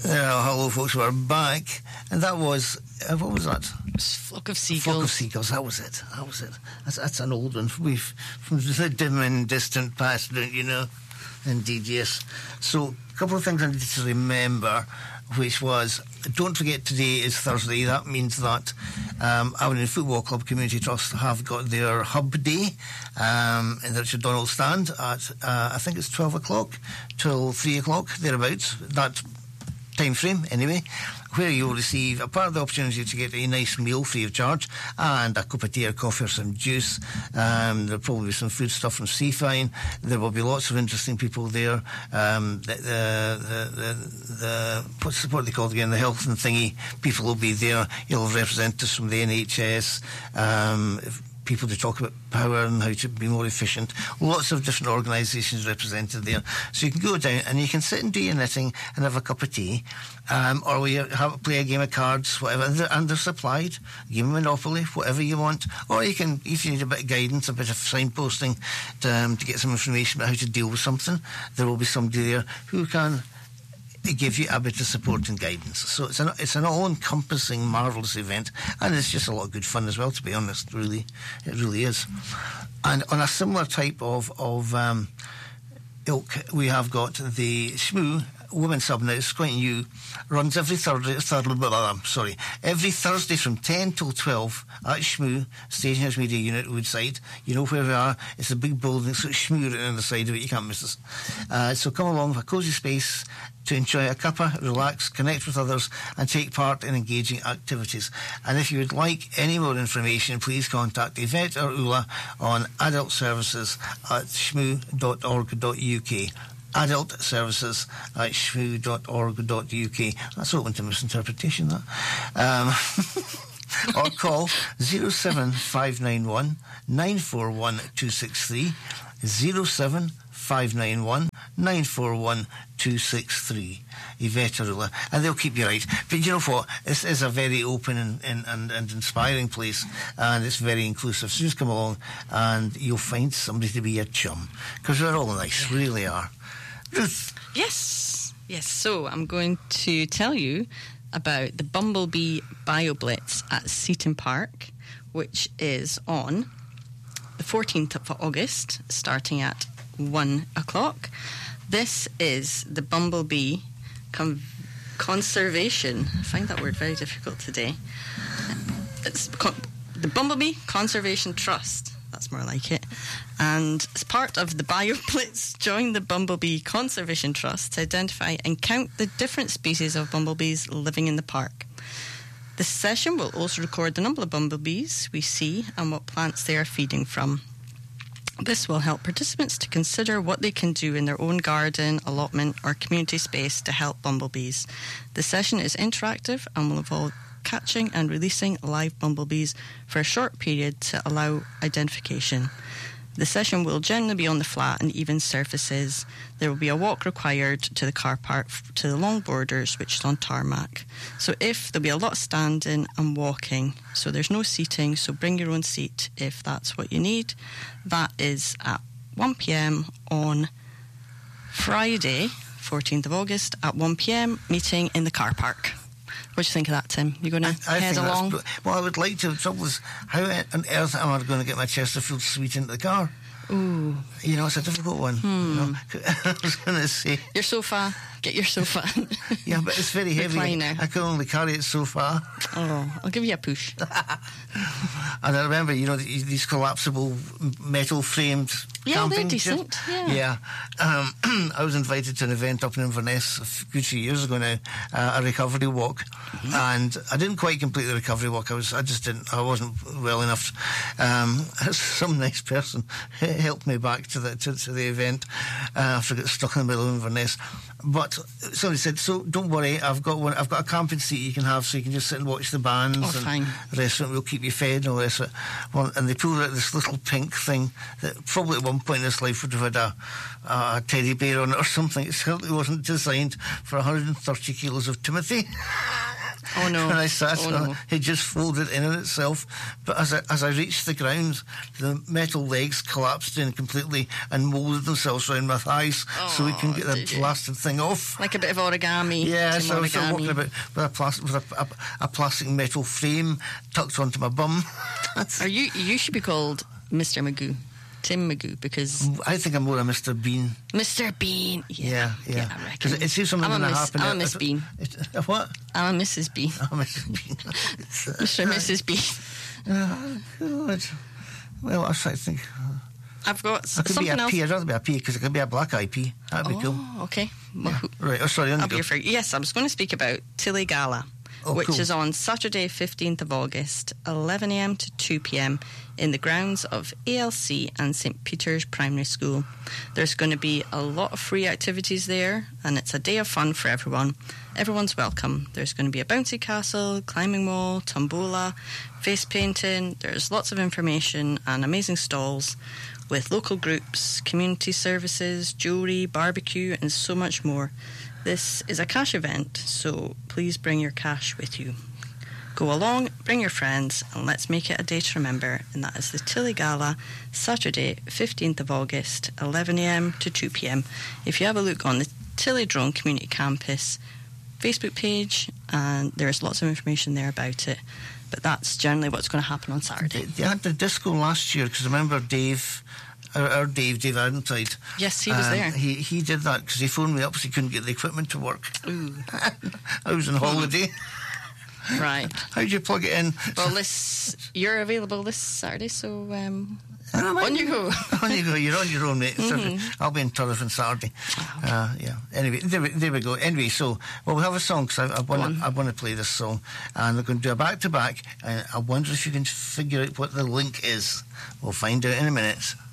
Hello, folks. We're back, and that was what was that? Flock of Seagulls. Flock of Seagulls. That was it. That's an old one. From the dim and distant past, don't you know? Indeed, yes. So, a couple of things I need to remember, which was, don't forget today is Thursday. That means that Aberdeen Football Club Community Trust have got their hub day in the Richard Donald stand at I think it's 12 o'clock till 3 o'clock, thereabouts. That time frame anyway, where you'll receive a part of the opportunity to get a nice meal free of charge and a cup of tea or coffee or some juice. There'll probably be some food stuff from Seafine. There will be lots of interesting people there. What's what they called again? The health and thingy people will be there. You'll have representatives from the NHS, people to talk about power and how to be more efficient. Lots of different organisations represented there. So you can go down and you can sit and do your knitting and have a cup of tea, or play a game of cards, whatever, and they're supplied. Game of Monopoly, whatever you want. Or you can, if you need a bit of guidance, a bit of signposting to get some information about how to deal with something, there will be somebody there who can give you a bit of support and guidance. So it's an all-encompassing, marvellous event, and it's just a lot of good fun as well, to be honest. Really, it really is. And on a similar type of ilk, we have got the Shmoo Women's Sub. Now, it's quite new. Runs every Thursday from 10 till 12 at Shmoo, Station House Media Unit, Woodside. You know where we are. It's a big building, so it's Shmoo right on the side of it. You can't miss us. So come along with a cosy space to enjoy a cuppa, relax, connect with others, and take part in engaging activities. And if you would like any more information, please contact Yvette or Ula on adultservices@shmoo.org.uk. adultservices@shmoo.org.uk. That's open to misinterpretation, that. Or call 07591 941 263, 07591 941 263. Yvette or Ula, and they'll keep you right. But you know what? This is a very open and inspiring place, and it's very inclusive. So just come along and you'll find somebody to be your chum, because we're all nice, we really are. Ruth. Yes. So I'm going to tell you about the Bumblebee BioBlitz at Seaton Park, which is on the 14th of August, starting at 1 o'clock. This is the Bumblebee Conservation. I find that word very difficult today. It's the Bumblebee Conservation Trust. That's more like it. And as part of the BioBlitz, join the Bumblebee Conservation Trust to identify and count the different species of bumblebees living in the park. This session will also record the number of bumblebees we see and what plants they are feeding from. This will help participants to consider what they can do in their own garden, allotment, or community space to help bumblebees. The session is interactive and will involve catching and releasing live bumblebees for a short period to allow identification. The session will generally be on the flat and even surfaces. There will be a walk required to the car park to the long borders, which is on tarmac. So there'll be a lot of standing and walking, so there's no seating, so bring your own seat if that's what you need. That is at 1 p.m. on Friday, 14th of August, at 1 p.m, meeting in the car park. What do you think of that, Tim? You going to head along? Well, I would like to. The trouble is, how on earth am I going to get my Chesterfield suite into the car? Ooh. You know, it's a difficult one. You know? I was going to say... Your sofa. Get your sofa. Yeah, but it's very heavy. Recliner. I can only carry it so far. Oh, I'll give you a push. And I remember, you know, these collapsible metal framed camping. They're decent. Yeah. I was invited to an event up in Inverness a good few years ago now, a recovery walk, and I didn't quite complete the recovery walk. I wasn't well enough. Some nice person helped me back to the event after I got stuck in the middle of Inverness. But somebody said, so don't worry, I've got a camping seat you can have, so you can just sit and watch the bands. Oh, and fine. The restaurant will keep you fed and all this. Well, and they pulled out this little pink thing that probably at one point in his life would have had a teddy bear on it or something. It certainly wasn't designed for 130 kilos of Timothy. Oh no! When I sat on no! it, it just folded in on itself. But as I reached the ground, the metal legs collapsed in completely and moulded themselves around my thighs, so we can get the blasted thing off. Like a bit of origami. Yeah, so I was walking about with a plastic metal frame tucked onto my bum. You should be called Mr. Magoo. Tim Magoo, because I think I'm more a Mr. Bean. Mr. Bean, yeah. I reckon. It seems something going to happen. I'm a Miss Bean. What? I'm a Mrs. Bean. I'm a Mrs. Bean. Mr. and Mrs. Bean. God. Well, I was trying to think. I've got I could something be a else. Pea. I'd rather be a pea because it could be a black eye pea. That'd be cool. Okay. Yeah. Right. Oh, sorry. I'll be your friend. Yes, I was going to speak about Tilly Gala, which is on Saturday, 15th of August, 11 a.m. to 2 p.m. in the grounds of ALC and St. Peter's Primary School. There's going to be a lot of free activities there, and it's a day of fun for everyone. Everyone's welcome. There's going to be a bouncy castle, climbing wall, tombola, face painting. There's lots of information and amazing stalls with local groups, community services, jewellery, barbecue, and so much more. This is a cash event, so please bring your cash with you. Go along, bring your friends, and let's make it a day to remember. And that is the Tilly Gala, Saturday, 15th of August, 11 a.m. to 2 p.m. If you have a look on the Tillydrone Community Campus Facebook page, and there's lots of information there about it. But that's generally what's going to happen on Saturday. They had the disco last year, because I remember Dave... Our Dave Adentide. Yes, he was there. He did that because he phoned me up because he couldn't get the equipment to work. Ooh. I was on holiday. Right. How'd you plug it in? Well, you're available this Saturday, so on you go. On you go. You're on your own, mate. Mm-hmm. I'll be in Turriff on Saturday. Yeah. Anyway, there we go. Anyway, so we'll have a song because I want to play this song, and we're going to do a back to back. I wonder if you can figure out what the link is. We'll find out in a minute.